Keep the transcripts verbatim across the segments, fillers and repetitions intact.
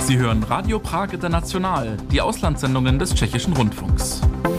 Sie hören Radio Prag International, die Auslandssendungen des Tschechischen Rundfunks.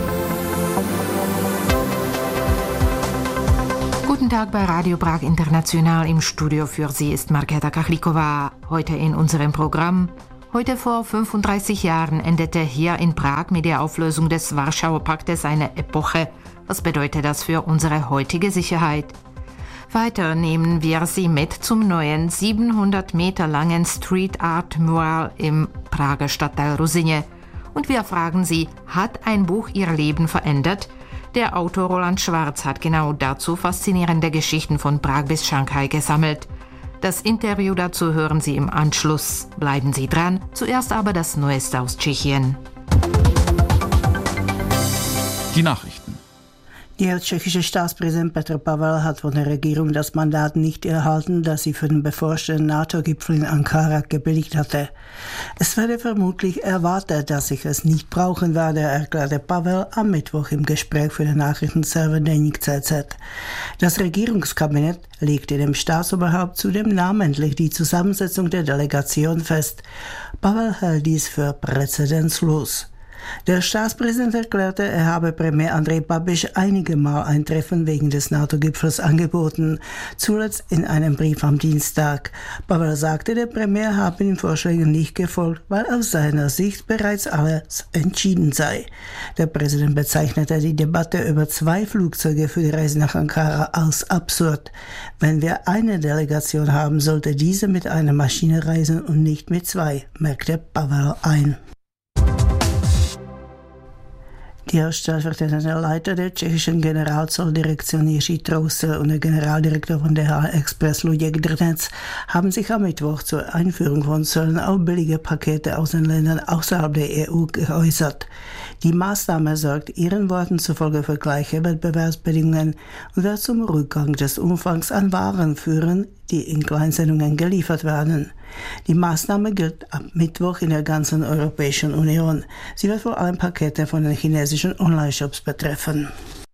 Guten Tag bei Radio Prag International. Im Studio für Sie ist Markéta Kachlíková. Heute in unserem Programm. Heute vor fünfunddreißig Jahren endete hier in Prag mit der Auflösung des Warschauer Paktes eine Epoche. Was bedeutet das für unsere heutige Sicherheit? Weiter nehmen wir Sie mit zum neuen siebenhundert Meter langen Street Art Mural im Prager Stadtteil Ruzyně. Und wir fragen Sie, hat ein Buch Ihr Leben verändert? Der Autor Roland Schwarz hat genau dazu faszinierende Geschichten von Prag bis Shanghai gesammelt. Das Interview dazu hören Sie im Anschluss. Bleiben Sie dran, zuerst aber das Neueste aus Tschechien. Die Nachrichten. Der tschechische Staatspräsident Petr Pavel hat von der Regierung das Mandat nicht erhalten, das sie für den bevorstehenden NATO-Gipfel in Ankara gebilligt hatte. Es werde vermutlich erwartet, dass ich es nicht brauchen werde, erklärte Pavel am Mittwoch im Gespräch für den Nachrichtenserver Deník C Z. Das Regierungskabinett legte dem Staatsoberhaupt zudem namentlich die Zusammensetzung der Delegation fest. Pavel hält dies für präzedenzlos. Der Staatspräsident erklärte, er habe Premier Andrej Babiš einige Mal ein Treffen wegen des NATO-Gipfels angeboten, zuletzt in einem Brief am Dienstag. Pavel sagte, der Premier habe den Vorschlägen nicht gefolgt, weil aus seiner Sicht bereits alles entschieden sei. Der Präsident bezeichnete die Debatte über zwei Flugzeuge für die Reise nach Ankara als absurd. Wenn wir eine Delegation haben, sollte diese mit einer Maschine reisen und nicht mit zwei, merkte Pavel ein. Der stellvertretende Leiter der tschechischen Generalzolldirektion Jiří Troussel und der Generaldirektor von D H L Express Luděk Drnec haben sich am Mittwoch zur Einführung von Zöllen auf billige Pakete aus den Ländern außerhalb der E U geäußert. Die Maßnahme sorgt ihren Worten zufolge für gleiche Wettbewerbsbedingungen und wird zum Rückgang des Umfangs an Waren führen, die in Kleinsendungen geliefert werden. Die Maßnahme gilt ab Mittwoch in der ganzen Europäischen Union. Sie wird vor allem Pakete von den chinesischen Online-Shops betreffen.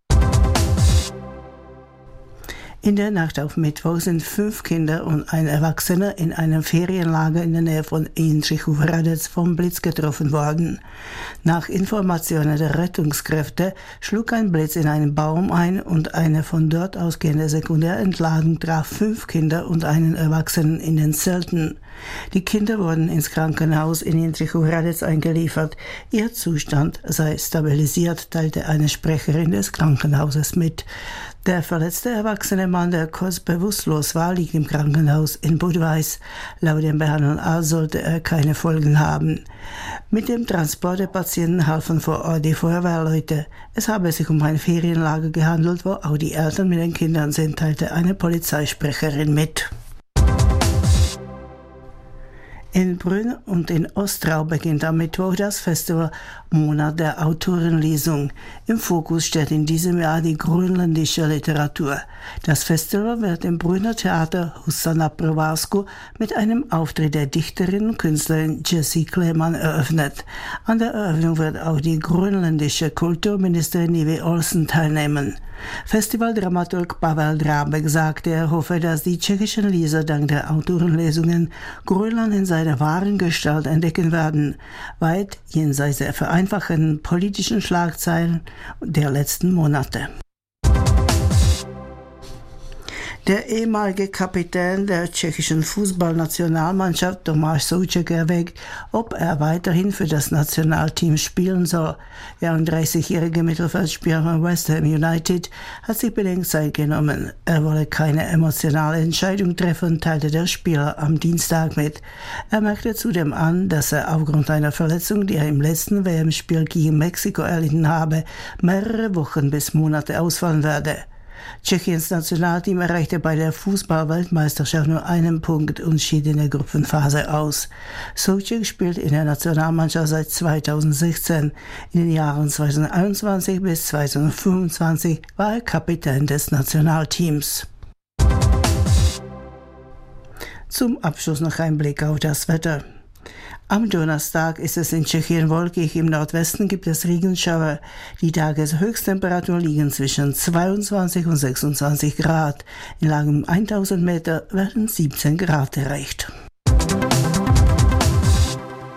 In der Nacht auf Mittwoch sind fünf Kinder und ein Erwachsener in einem Ferienlager in der Nähe von Jindřich Hradec vom Blitz getroffen worden. Nach Informationen der Rettungskräfte schlug ein Blitz in einen Baum ein und eine von dort ausgehende Sekundärentladung traf fünf Kinder und einen Erwachsenen in den Zelten. Die Kinder wurden ins Krankenhaus in Jindřich Hradec eingeliefert. Ihr Zustand sei stabilisiert, teilte eine Sprecherin des Krankenhauses mit. Der verletzte erwachsene Mann, der kurz bewusstlos war, liegt im Krankenhaus in Budweis. Laut dem behandelnden Arzt sollte er keine Folgen haben. Mit dem Transport der Patienten halfen vor Ort die Feuerwehrleute. Es habe sich um ein Ferienlager gehandelt, wo auch die Eltern mit den Kindern sind, teilte eine Polizeisprecherin mit. In Brünn und in Ostrau beginnt am Mittwoch das Festival Monat der Autorenlesung. Im Fokus steht in diesem Jahr die grönländische Literatur. Das Festival wird im Brünner Theater Husa na Provázku mit einem Auftritt der Dichterin und Künstlerin Jessie Kleeman eröffnet. An der Eröffnung wird auch die grönländische Kulturministerin Nivi Olsen teilnehmen. Festivaldramaturg Pavel Drábek sagte, er hoffe, dass die tschechischen Leser dank der Autorenlesungen Grönland in seiner wahren Gestalt entdecken werden, weit jenseits der vereinfachenden politischen Schlagzeilen der letzten Monate. Der ehemalige Kapitän der tschechischen Fußballnationalmannschaft Tomáš Souček erwägt, ob er weiterhin für das Nationalteam spielen soll. Der dreißigjährige Mittelfeldspieler von West Ham United hat sich Bedenkzeit genommen. Er wolle keine emotionale Entscheidung treffen, teilte der Spieler am Dienstag mit. Er merkte zudem an, dass er aufgrund einer Verletzung, die er im letzten W M-Spiel gegen Mexiko erlitten habe, mehrere Wochen bis Monate ausfallen werde. Tschechiens Nationalteam erreichte bei der Fußball-Weltmeisterschaft nur einen Punkt und schied in der Gruppenphase aus. Souček spielt in der Nationalmannschaft seit zweitausendsechzehn. In den Jahren zweitausendeinundzwanzig bis zweitausendfünfundzwanzig war er Kapitän des Nationalteams. Zum Abschluss noch ein Blick auf das Wetter. Am Donnerstag ist es in Tschechien wolkig, im Nordwesten gibt es Regenschauer. Die Tageshöchsttemperaturen liegen zwischen zweiundzwanzig und sechsundzwanzig Grad. In Lagen um tausend Meter werden siebzehn Grad erreicht.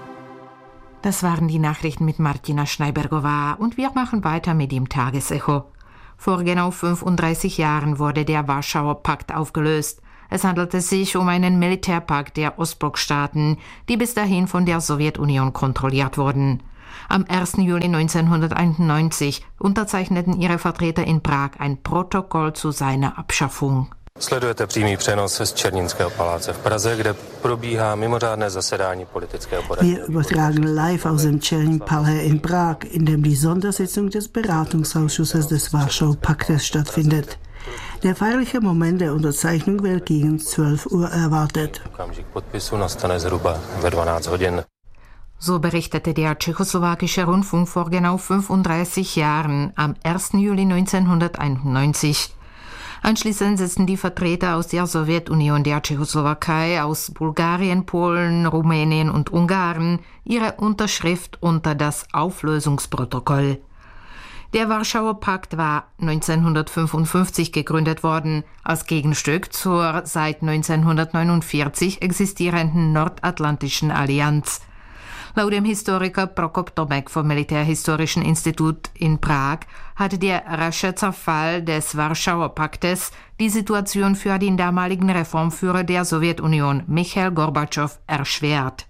Das waren die Nachrichten mit Martina Schneibergová und wir machen weiter mit dem Tagesecho. Vor genau fünfunddreißig Jahren wurde der Warschauer Pakt aufgelöst. Es handelte sich um einen Militärpakt der Ostblockstaaten, die bis dahin von der Sowjetunion kontrolliert wurden. Am ersten Juli neunzehnhunderteinundneunzig unterzeichneten ihre Vertreter in Prag ein Protokoll zu seiner Abschaffung. Sledujete přímý přenos z Černínského paláce v Praze, kde probíhá mimořádné zasedání politického poradního. Wir übertragen live aus dem Czernin-Palais in Prag, in dem die Sondersitzung des Beratungsausschusses des Warschauer Paktes stattfindet. Der feierliche Moment der Unterzeichnung wird gegen zwölf Uhr erwartet. Okamžik podpisu nastane zhruba ve dvanáct hodin. So berichtete der tschechoslowakische Rundfunk vor genau fünfunddreißig Jahren am ersten Juli neunzehnhunderteinundneunzig. Anschließend setzten die Vertreter aus der Sowjetunion, der Tschechoslowakei, aus Bulgarien, Polen, Rumänien und Ungarn ihre Unterschrift unter das Auflösungsprotokoll. Der Warschauer Pakt war neunzehnhundertfünfundfünfzig gegründet worden, als Gegenstück zur seit neunzehnhundertneunundvierzig existierenden Nordatlantischen Allianz. Laut dem Historiker Prokop Tomek vom Militärhistorischen Institut in Prag hatte der rasche Zerfall des Warschauer Paktes die Situation für den damaligen Reformführer der Sowjetunion, Michail Gorbatschow, erschwert.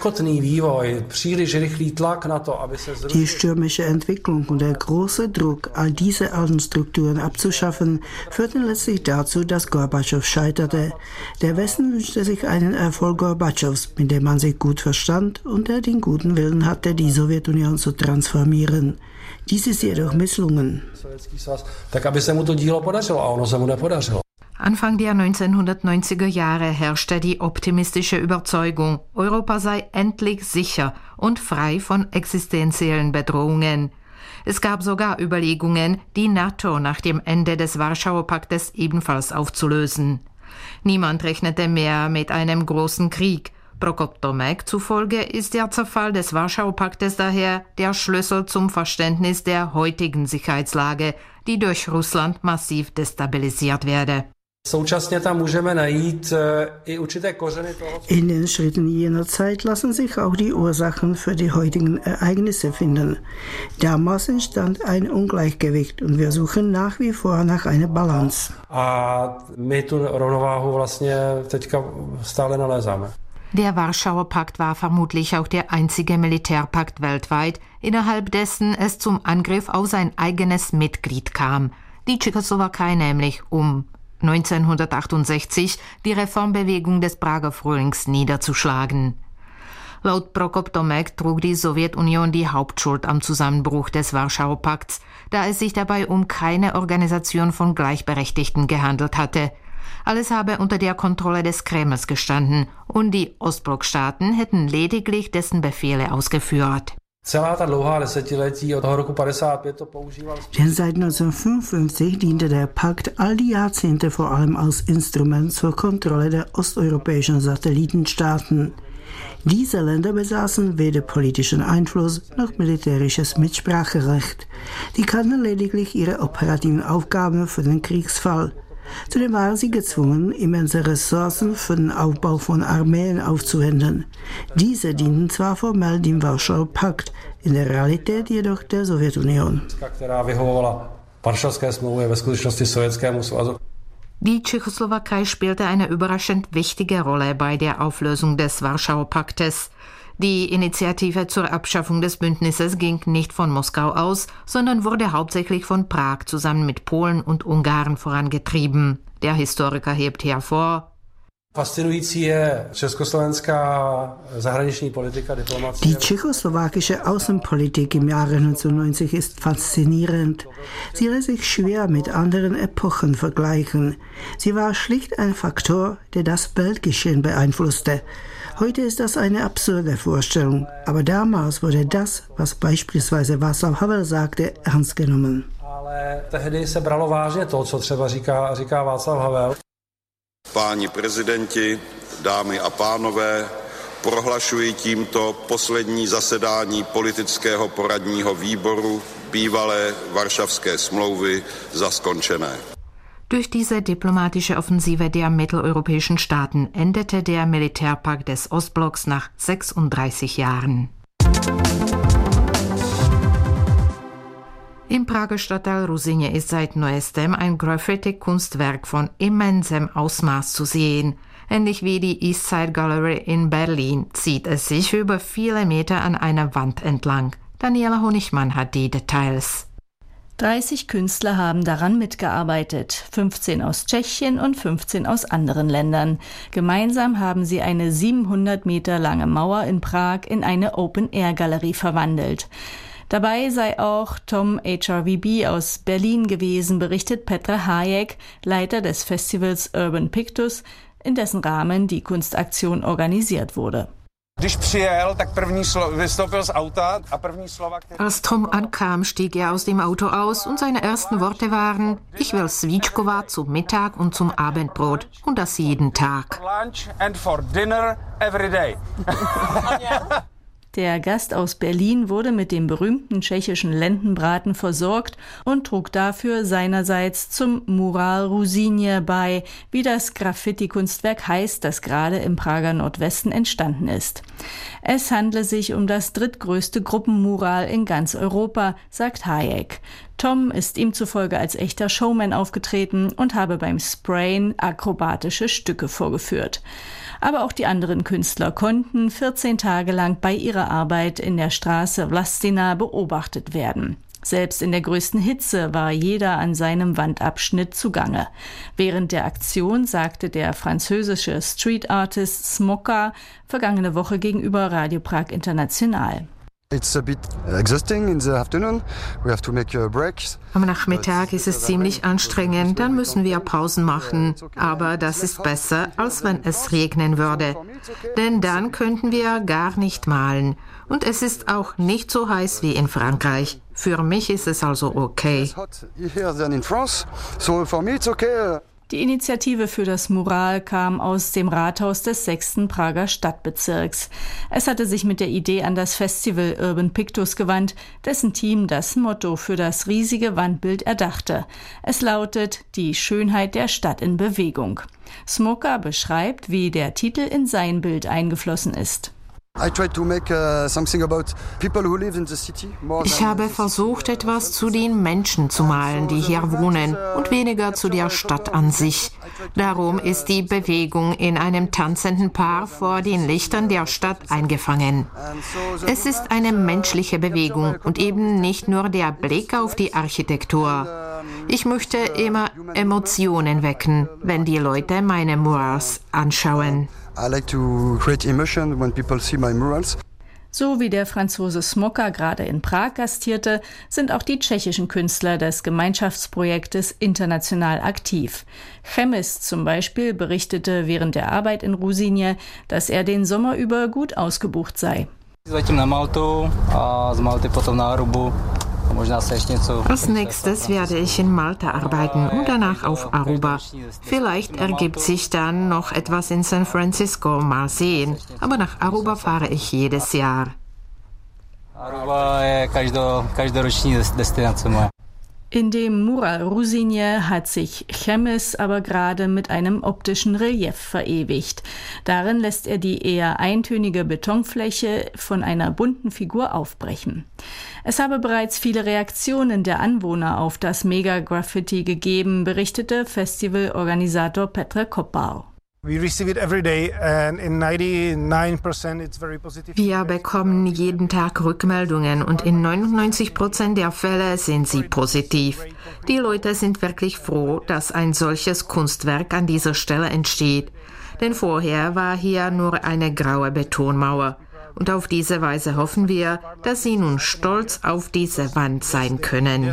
Die stürmische Entwicklung und der große Druck, all diese alten Strukturen abzuschaffen, führten letztlich dazu, dass Gorbatschow scheiterte. Der Westen wünschte sich einen Erfolg Gorbatschows, mit dem man sich gut verstand und der den guten Willen hatte, die Sowjetunion zu transformieren. Dies ist jedoch misslungen. Anfang der neunzehnhundertneunziger Jahre herrschte die optimistische Überzeugung, Europa sei endlich sicher und frei von existenziellen Bedrohungen. Es gab sogar Überlegungen, die NATO nach dem Ende des Warschauer Paktes ebenfalls aufzulösen. Niemand rechnete mehr mit einem großen Krieg. Prokop Tomek zufolge ist der Zerfall des Warschauer Paktes daher der Schlüssel zum Verständnis der heutigen Sicherheitslage, die durch Russland massiv destabilisiert werde. In den Schritten jener Zeit lassen sich auch die Ursachen für die heutigen Ereignisse finden. Damals entstand ein Ungleichgewicht und wir suchen nach wie vor nach einer Balance. Der Warschauer Pakt war vermutlich auch der einzige Militärpakt weltweit, innerhalb dessen es zum Angriff auf sein eigenes Mitglied kam, die Tschechoslowakei nämlich, um neunzehnhundertachtundsechzig die Reformbewegung des Prager Frühlings niederzuschlagen. Laut Prokop Tomek trug die Sowjetunion die Hauptschuld am Zusammenbruch des Warschauer Pakts, da es sich dabei um keine Organisation von Gleichberechtigten gehandelt hatte. Alles habe unter der Kontrolle des Kremls gestanden und die Ostblockstaaten hätten lediglich dessen Befehle ausgeführt. Denn seit neunzehnhundertfünfundfünfzig diente der Pakt all die Jahrzehnte vor allem als Instrument zur Kontrolle der osteuropäischen Satellitenstaaten. Diese Länder besaßen weder politischen Einfluss noch militärisches Mitspracherecht. Die kannten lediglich ihre operativen Aufgaben für den Kriegsfall. Zudem waren sie gezwungen, immense Ressourcen für den Aufbau von Armeen aufzuwenden. Diese dienten zwar formell dem Warschauer Pakt, in der Realität jedoch der Sowjetunion. Die Tschechoslowakei spielte eine überraschend wichtige Rolle bei der Auflösung des Warschauer Paktes. Die Initiative zur Abschaffung des Bündnisses ging nicht von Moskau aus, sondern wurde hauptsächlich von Prag zusammen mit Polen und Ungarn vorangetrieben. Der Historiker hebt hervor: Die tschechoslowakische Außenpolitik im Jahre neunzehnhundertneunzig ist faszinierend. Sie lässt sich schwer mit anderen Epochen vergleichen. Sie war schlicht ein Faktor, der das Weltgeschehen beeinflusste. Heute ist das eine absurde Vorstellung, aber damals wurde das, was beispielsweise Václav Havel sagte, ernst genommen. Páni prezidenti, dámy a pánové, prohlašuji tímto poslední zasedání politického poradního výboru bývalé Varšavské smlouvy za skončené. Durch diese diplomatische Offensive der mitteleuropäischen Staaten endete der Militärpakt des Ostblocks nach sechsunddreißig Jahren. Im Prager Stadtteil Ruzyně ist seit neuestem ein Graffiti-Kunstwerk von immensem Ausmaß zu sehen. Ähnlich wie die East Side Gallery in Berlin zieht es sich über viele Meter an einer Wand entlang. Daniela Honigmann hat die Details. dreißig Künstler haben daran mitgearbeitet, fünfzehn aus Tschechien und fünfzehn aus anderen Ländern. Gemeinsam haben sie eine siebenhundert Meter lange Mauer in Prag in eine Open-Air-Galerie verwandelt. Dabei sei auch Tom H R V B aus Berlin gewesen, berichtet Petr Hájek, Leiter des Festivals Urban Pictus, in dessen Rahmen die Kunstaktion organisiert wurde. Als Tom ankam, stieg er aus dem Auto aus und seine ersten Worte waren: Ich will Svíčková zum Mittag und zum Abendbrot und das jeden Tag. Der Gast aus Berlin wurde mit dem berühmten tschechischen Lendenbraten versorgt und trug dafür seinerseits zum Mural Ruzyně bei, wie das Graffiti-Kunstwerk heißt, das gerade im Prager Nordwesten entstanden ist. Es handle sich um das drittgrößte Gruppenmural in ganz Europa, sagt Hájek. Tom ist ihm zufolge als echter Showman aufgetreten und habe beim Sprayen akrobatische Stücke vorgeführt. Aber auch die anderen Künstler konnten vierzehn Tage lang bei ihrer Arbeit in der Straße Vlastina beobachtet werden. Selbst in der größten Hitze war jeder an seinem Wandabschnitt zugange. Während der Aktion sagte der französische Street Artist Smoka vergangene Woche gegenüber Radio Prag International: It's a bit exhausting in the afternoon. We have to make breaks. Am Nachmittag ist es ziemlich anstrengend, dann müssen wir Pausen machen. Aber das ist besser, als wenn es regnen würde. Denn dann könnten wir gar nicht malen. Und es ist auch nicht so heiß wie in Frankreich. Für mich ist es also okay. Die Initiative für das Mural kam aus dem Rathaus des sechsten Prager Stadtbezirks. Es hatte sich mit der Idee an das Festival Urban Pictus gewandt, dessen Team das Motto für das riesige Wandbild erdachte. Es lautet: Die Schönheit der Stadt in Bewegung. Smoka beschreibt, wie der Titel in sein Bild eingeflossen ist. Ich habe versucht, etwas zu den Menschen zu malen, die hier wohnen, und weniger zu der Stadt an sich. Darum ist die Bewegung in einem tanzenden Paar vor den Lichtern der Stadt eingefangen. Es ist eine menschliche Bewegung und eben nicht nur der Blick auf die Architektur. Ich möchte immer Emotionen wecken, wenn die Leute meine Murals anschauen. I like to create emotion when people see my murals. So wie der Franzose Smoka gerade in Prag gastierte, sind auch die tschechischen Künstler des Gemeinschaftsprojektes international aktiv. Chemis zum Beispiel berichtete während der Arbeit in Ruzyně, dass er den Sommer über gut ausgebucht sei. Als nächstes werde ich in Malta arbeiten und danach auf Aruba. Vielleicht ergibt sich dann noch etwas in San Francisco, mal sehen. Aber nach Aruba fahre ich jedes Jahr. In dem Mural Ruzyně hat sich Chemis aber gerade mit einem optischen Relief verewigt. Darin lässt er die eher eintönige Betonfläche von einer bunten Figur aufbrechen. Es habe bereits viele Reaktionen der Anwohner auf das Mega-Graffiti gegeben, berichtete Festivalorganisator Petr Kopal. Wir bekommen jeden Tag Rückmeldungen und in neunundneunzig Prozent der Fälle sind sie positiv. Die Leute sind wirklich froh, dass ein solches Kunstwerk an dieser Stelle entsteht. Denn vorher war hier nur eine graue Betonmauer. Und auf diese Weise hoffen wir, dass sie nun stolz auf diese Wand sein können.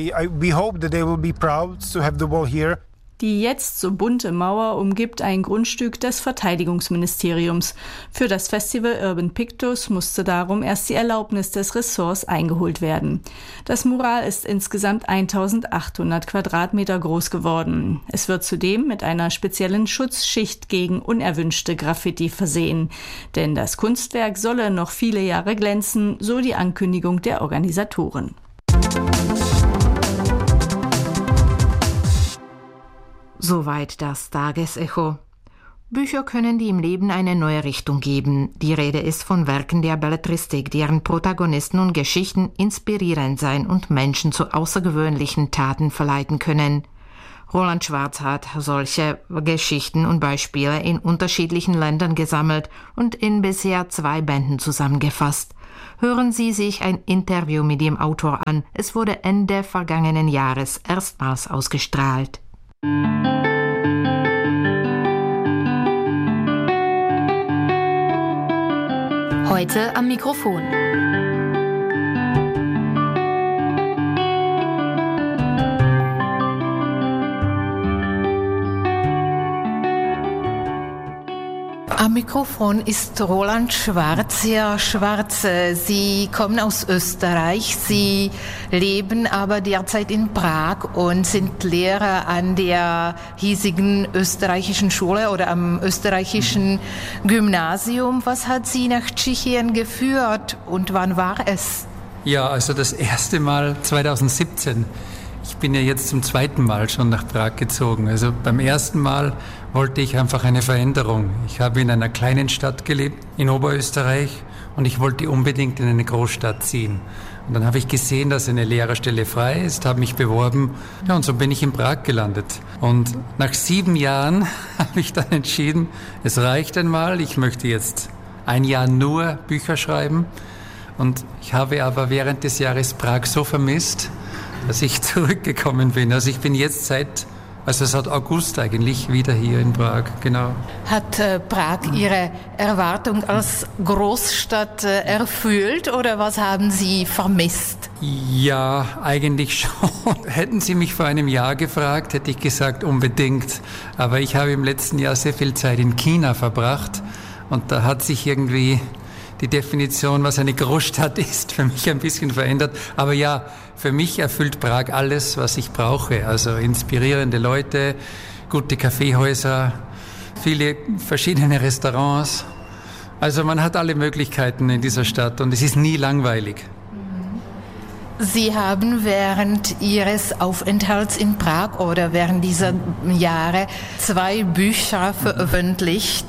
Die jetzt so bunte Mauer umgibt ein Grundstück des Verteidigungsministeriums. Für das Festival Urban Pictus musste darum erst die Erlaubnis des Ressorts eingeholt werden. Das Mural ist insgesamt eintausendachthundert Quadratmeter groß geworden. Es wird zudem mit einer speziellen Schutzschicht gegen unerwünschte Graffiti versehen. Denn das Kunstwerk solle noch viele Jahre glänzen, so die Ankündigung der Organisatoren. Soweit das Tagesecho. Bücher können die im Leben eine neue Richtung geben. Die Rede ist von Werken der Belletristik, deren Protagonisten und Geschichten inspirierend sein und Menschen zu außergewöhnlichen Taten verleiten können. Roland Schwarz hat solche Geschichten und Beispiele in unterschiedlichen Ländern gesammelt und in bisher zwei Bänden zusammengefasst. Hören Sie sich ein Interview mit dem Autor an. Es wurde Ende vergangenen Jahres erstmals ausgestrahlt. Heute am Mikrofon. Am Mikrofon ist Roland Schwarz. Herr Schwarz, Sie kommen aus Österreich, Sie leben aber derzeit in Prag und sind Lehrer an der hiesigen österreichischen Schule oder am österreichischen Gymnasium. Was hat Sie nach Tschechien geführt und wann war es? Ja, also das erste Mal zweitausendsiebzehn. Ich bin ja jetzt zum zweiten Mal schon nach Prag gezogen. Also beim ersten Mal wollte ich einfach eine Veränderung. Ich habe in einer kleinen Stadt gelebt, in Oberösterreich, und ich wollte unbedingt in eine Großstadt ziehen. Und dann habe ich gesehen, dass eine Lehrerstelle frei ist, habe mich beworben, ja, und so bin ich in Prag gelandet. Und nach sieben Jahren habe ich dann entschieden, es reicht einmal, ich möchte jetzt ein Jahr nur Bücher schreiben. Und ich habe aber während des Jahres Prag so vermisst, dass ich zurückgekommen bin. Also ich bin jetzt seit, also seit August eigentlich wieder hier in Prag, genau. Hat äh, Prag Ihre Erwartung als Großstadt äh, erfüllt oder was haben Sie vermisst? Ja, eigentlich schon. Hätten Sie mich vor einem Jahr gefragt, hätte ich gesagt unbedingt. Aber ich habe im letzten Jahr sehr viel Zeit in China verbracht und da hat sich irgendwie die Definition, was eine Großstadt ist, für mich ein bisschen verändert. Aber ja, für mich erfüllt Prag alles, was ich brauche. Also inspirierende Leute, gute Kaffeehäuser, viele verschiedene Restaurants. Also man hat alle Möglichkeiten in dieser Stadt und es ist nie langweilig. Sie haben während Ihres Aufenthalts in Prag oder während dieser Jahre zwei Bücher veröffentlicht.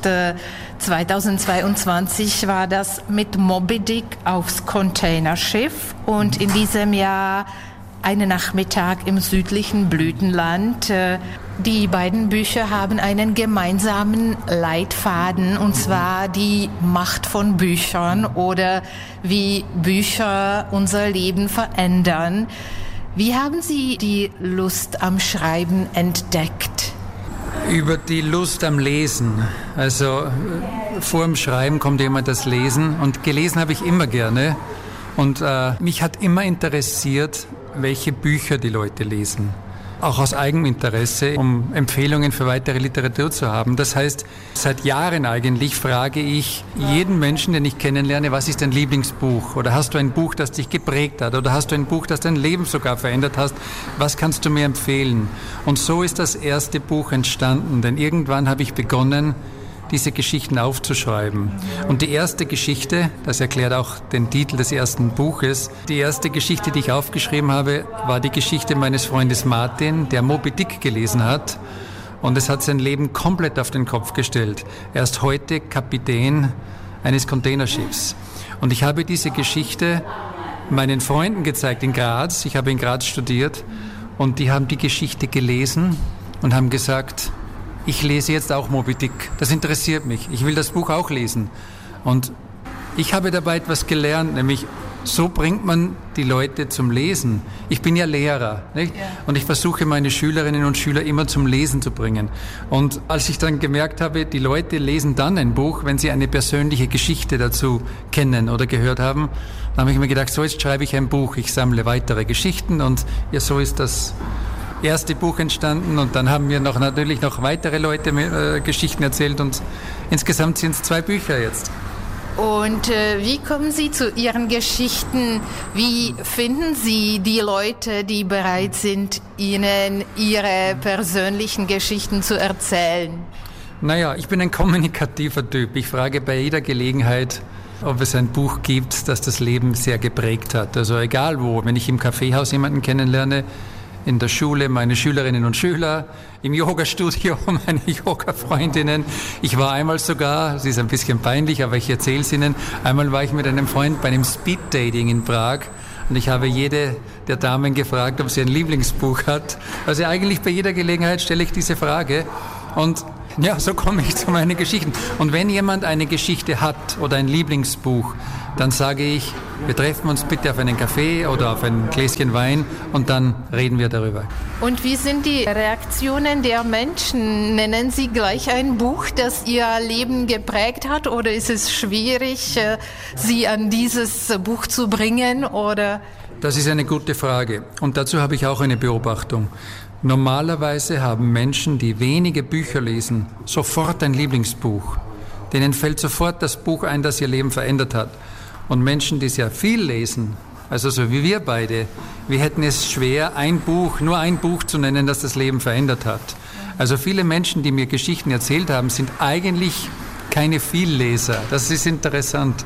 zweitausendzweiundzwanzig war das mit Moby Dick aufs Containerschiff und in diesem Jahr Einen Nachmittag im südlichen Blütenland. Die beiden Bücher haben einen gemeinsamen Leitfaden, und zwar die Macht von Büchern oder wie Bücher unser Leben verändern. Wie haben Sie die Lust am Schreiben entdeckt? Über die Lust am Lesen. Also vor dem Schreiben kommt immer das Lesen und gelesen habe ich immer gerne. Und äh, mich hat immer interessiert, welche Bücher die Leute lesen. Auch aus Eigeninteresse, um Empfehlungen für weitere Literatur zu haben. Das heißt, seit Jahren eigentlich frage ich jeden Menschen, den ich kennenlerne, was ist dein Lieblingsbuch? Oder hast du ein Buch, das dich geprägt hat? Oder hast du ein Buch, das dein Leben sogar verändert hat? Was kannst du mir empfehlen? Und so ist das erste Buch entstanden, denn irgendwann habe ich begonnen, diese Geschichten aufzuschreiben. Und die erste Geschichte, das erklärt auch den Titel des ersten Buches, die erste Geschichte, die ich aufgeschrieben habe, war die Geschichte meines Freundes Martin, der Moby Dick gelesen hat. Und es hat sein Leben komplett auf den Kopf gestellt. Er ist heute Kapitän eines Containerschiffs. Und ich habe diese Geschichte meinen Freunden gezeigt in Graz. Ich habe in Graz studiert. Und die haben die Geschichte gelesen und haben gesagt, ich lese jetzt auch Moby Dick. Das interessiert mich. Ich will das Buch auch lesen. Und ich habe dabei etwas gelernt, nämlich so bringt man die Leute zum Lesen. Ich bin ja Lehrer, nicht? Ja. Und ich versuche meine Schülerinnen und Schüler immer zum Lesen zu bringen. Und als ich dann gemerkt habe, die Leute lesen dann ein Buch, wenn sie eine persönliche Geschichte dazu kennen oder gehört haben, dann habe ich mir gedacht, so jetzt schreibe ich ein Buch. Ich sammle weitere Geschichten und ja, so ist das erste Buch entstanden und dann haben mir noch natürlich noch weitere Leute äh, Geschichten erzählt und insgesamt sind es zwei Bücher jetzt. Und äh, wie kommen Sie zu Ihren Geschichten? Wie finden Sie die Leute, die bereit sind, Ihnen ihre persönlichen Geschichten zu erzählen? Naja, ich bin ein kommunikativer Typ. Ich frage bei jeder Gelegenheit, ob es ein Buch gibt, das das Leben sehr geprägt hat. Also egal wo, wenn ich im Kaffeehaus jemanden kennenlerne, in der Schule meine Schülerinnen und Schüler, im Yoga-Studio meine Yoga-Freundinnen. Ich war einmal sogar, es ist ein bisschen peinlich, aber ich erzähle es Ihnen, einmal war ich mit einem Freund bei einem Speed-Dating in Prag und ich habe jede der Damen gefragt, ob sie ein Lieblingsbuch hat. Also eigentlich bei jeder Gelegenheit stelle ich diese Frage und ja, so komme ich zu meinen Geschichten. Und wenn jemand eine Geschichte hat oder ein Lieblingsbuch, dann sage ich, wir treffen uns bitte auf einen Kaffee oder auf ein Gläschen Wein und dann reden wir darüber. Und wie sind die Reaktionen der Menschen? Nennen Sie gleich ein Buch, das Ihr Leben geprägt hat, oder ist es schwierig, Sie an dieses Buch zu bringen? Oder? Das ist eine gute Frage und dazu habe ich auch eine Beobachtung. Normalerweise haben Menschen, die wenige Bücher lesen, sofort ein Lieblingsbuch. Denen fällt sofort das Buch ein, das ihr Leben verändert hat. Und Menschen, die sehr viel lesen, also so wie wir beide, wir hätten es schwer, ein Buch, nur ein Buch zu nennen, das das Leben verändert hat. Also viele Menschen, die mir Geschichten erzählt haben, sind eigentlich keine Vielleser. Das ist interessant.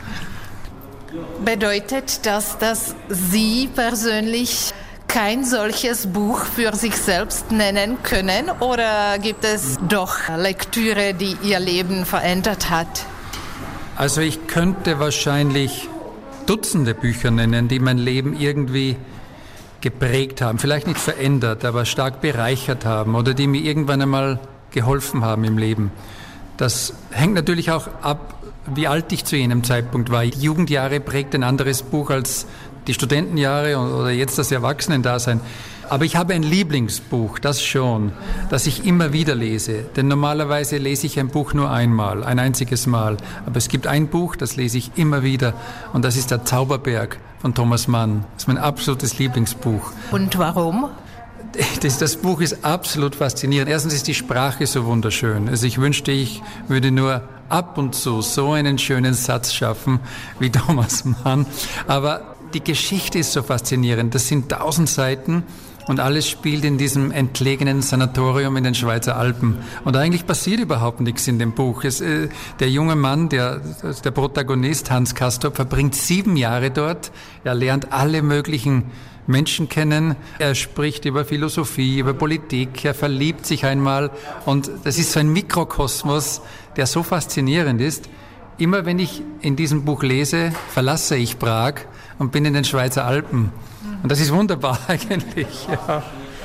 Bedeutet das, dass Sie persönlich kein solches Buch für sich selbst nennen können, oder gibt es doch Lektüre, die Ihr Leben verändert hat? Also ich könnte wahrscheinlich Dutzende Bücher nennen, die mein Leben irgendwie geprägt haben. Vielleicht nicht verändert, aber stark bereichert haben oder die mir irgendwann einmal geholfen haben im Leben. Das hängt natürlich auch ab, wie alt ich zu jenem Zeitpunkt war. Die Jugendjahre prägt ein anderes Buch als die Studentenjahre oder jetzt das Erwachsenendasein. Aber ich habe ein Lieblingsbuch, das schon, das ich immer wieder lese. Denn normalerweise lese ich ein Buch nur einmal, ein einziges Mal. Aber es gibt ein Buch, das lese ich immer wieder. Und das ist der Zauberberg von Thomas Mann. Das ist mein absolutes Lieblingsbuch. Und warum? Das, das Buch ist absolut faszinierend. Erstens ist die Sprache so wunderschön. Also ich wünschte, ich würde nur ab und zu so einen schönen Satz schaffen wie Thomas Mann. Aber die Geschichte ist so faszinierend. Das sind tausend Seiten und alles spielt in diesem entlegenen Sanatorium in den Schweizer Alpen. Und eigentlich passiert überhaupt nichts in dem Buch. Es, äh, der junge Mann, der, der Protagonist Hans Castorp, verbringt sieben Jahre dort. Er lernt alle möglichen Menschen kennen. Er spricht über Philosophie, über Politik. Er verliebt sich einmal. Und das ist so ein Mikrokosmos, der so faszinierend ist. Immer wenn ich in diesem Buch lese, verlasse ich Prag und bin in den Schweizer Alpen. Und das ist wunderbar eigentlich. Ja.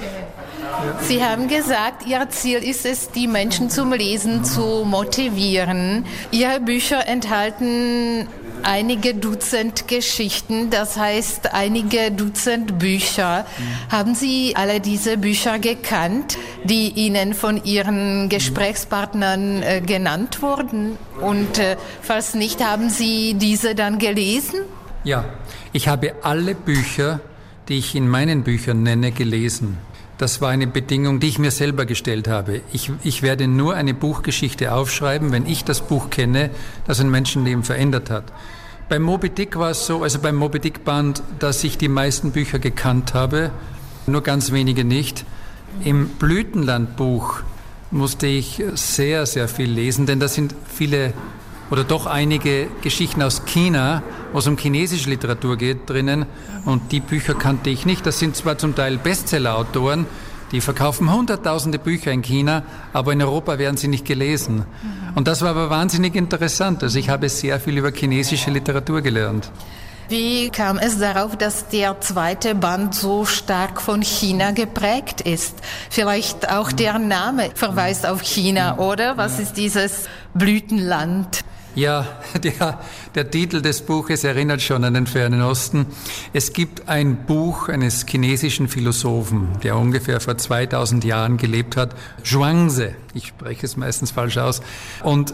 Sie haben gesagt, Ihr Ziel ist es, die Menschen zum Lesen zu motivieren. Ihre Bücher enthalten einige Dutzend Geschichten, das heißt einige Dutzend Bücher. Mhm. Haben Sie alle diese Bücher gekannt, die Ihnen von Ihren Gesprächspartnern äh, genannt wurden? Und äh, falls nicht, haben Sie diese dann gelesen? Ja, ich habe alle Bücher, die ich in meinen Büchern nenne, gelesen. Das war eine Bedingung, die ich mir selber gestellt habe. Ich, ich werde nur eine Buchgeschichte aufschreiben, wenn ich das Buch kenne, das ein Menschenleben verändert hat. Beim Moby Dick war es so, also beim Moby Dick Band, dass ich die meisten Bücher gekannt habe, nur ganz wenige nicht. Im Blütenland-Buch musste ich sehr, sehr viel lesen, denn da sind viele oder doch einige Geschichten aus China, wo es um chinesische Literatur geht, drinnen. Und die Bücher kannte ich nicht. Das sind zwar zum Teil Bestseller-Autoren, die verkaufen hunderttausende Bücher in China, aber in Europa werden sie nicht gelesen. Und das war aber wahnsinnig interessant. Also ich habe sehr viel über chinesische Literatur gelernt. Wie kam es darauf, dass der zweite Band so stark von China geprägt ist? Vielleicht auch der Name verweist auf China, oder? Was ist dieses Blütenland? Ja, der, der Titel des Buches erinnert schon an den Fernen Osten. Es gibt ein Buch eines chinesischen Philosophen, der ungefähr vor zweitausend Jahren gelebt hat, Zhuangzi. Ich spreche es meistens falsch aus. Und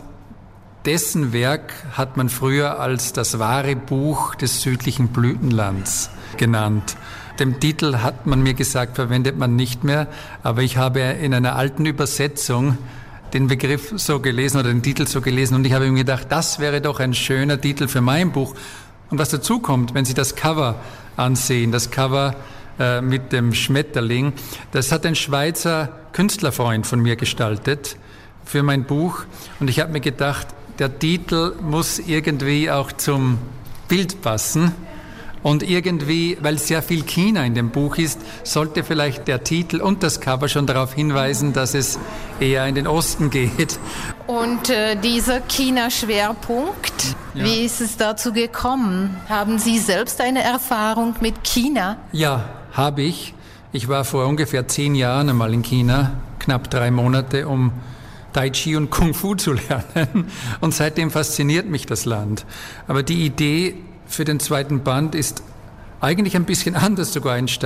dessen Werk hat man früher als das wahre Buch des südlichen Blütenlands genannt. Den Titel hat man mir gesagt, verwendet man nicht mehr, aber ich habe in einer alten Übersetzung den Begriff so gelesen oder den Titel so gelesen und ich habe mir gedacht, das wäre doch ein schöner Titel für mein Buch. Und was dazu kommt, wenn Sie das Cover ansehen, das Cover äh, mit dem Schmetterling, das hat ein Schweizer Künstlerfreund von mir gestaltet für mein Buch und ich habe mir gedacht, der Titel muss irgendwie auch zum Bild passen Und irgendwie, weil sehr viel China in dem Buch ist, sollte vielleicht der Titel und das Cover schon darauf hinweisen, dass es eher in den Osten geht. Und äh, dieser China-Schwerpunkt, ja. Wie ist es dazu gekommen? Haben Sie selbst eine Erfahrung mit China? Ja, habe ich. Ich war vor ungefähr zehn Jahren einmal in China, knapp drei Monate, um Tai Chi und Kung Fu zu lernen. Und seitdem fasziniert mich das Land. Aber die Idee für den zweiten Band ist eigentlich ein bisschen anders sogar entstanden.